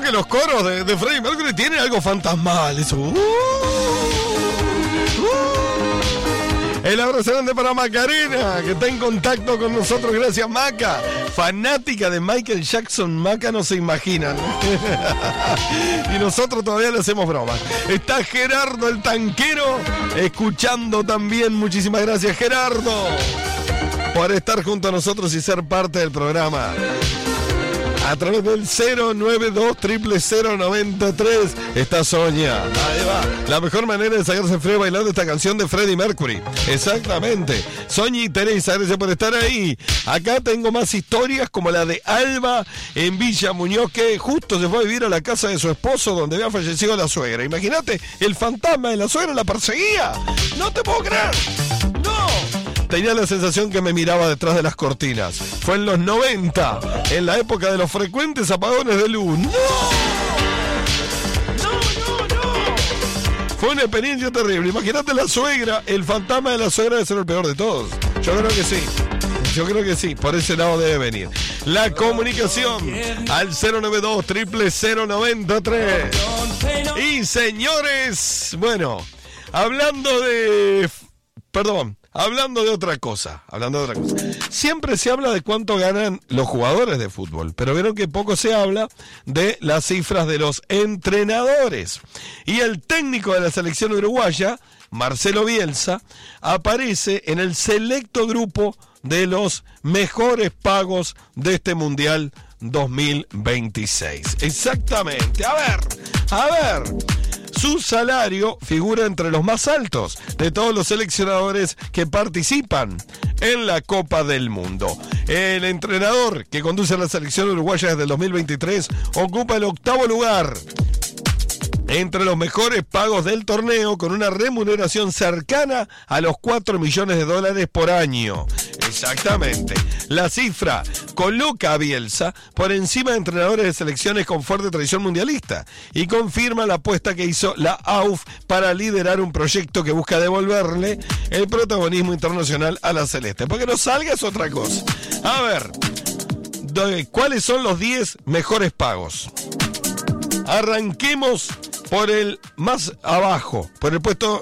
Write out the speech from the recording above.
que los coros de Freddie Mercury tienen algo fantasmal. Eso. El abrazo grande para Macarena, que está en contacto con nosotros. Gracias, Maca. Fanática de Michael Jackson, Maca, no se imaginan. Y nosotros todavía le hacemos bromas. Está Gerardo el Tanquero, escuchando también. Muchísimas gracias, Gerardo, por estar junto a nosotros y ser parte del programa. A través del 092-000-93 está Sonia. Ahí va. La mejor manera de sacarse frío bailando esta canción de Freddie Mercury. Exactamente. Sonia y Teresa, gracias por estar ahí. Acá tengo más historias como la de Alba en Villa Muñoz, que justo se fue a vivir a la casa de su esposo donde había fallecido la suegra. Imagínate, el fantasma de la suegra la perseguía. No te puedo creer. No. Tenía la sensación que me miraba detrás de las cortinas. Fue en los 90, en la época de los frecuentes apagones de luz. ¡No! ¡No! Fue una experiencia terrible. Imagínate la suegra, el fantasma de la suegra debe ser el peor de todos. Yo creo que sí. Por ese lado debe venir. La comunicación al 092-000-93. Y señores, bueno, hablando de otra cosa. Siempre se habla de cuánto ganan los jugadores de fútbol, pero vieron que poco se habla de las cifras de los entrenadores. Y el técnico de la selección uruguaya, Marcelo Bielsa, aparece en el selecto grupo de los mejores pagos de este Mundial 2026. Exactamente. A ver. Su salario figura entre los más altos de todos los seleccionadores que participan en la Copa del Mundo. El entrenador que conduce a la selección uruguaya desde el 2023 ocupa el 8º lugar entre los mejores pagos del torneo, con una remuneración cercana a los $4 millones por año. Exactamente. La cifra coloca a Bielsa por encima de entrenadores de selecciones con fuerte tradición mundialista y confirma la apuesta que hizo la AUF para liderar un proyecto que busca devolverle el protagonismo internacional a la celeste. Porque no salga es otra cosa. A ver, ¿cuáles son los 10 mejores pagos? Arranquemos por el más abajo, por el puesto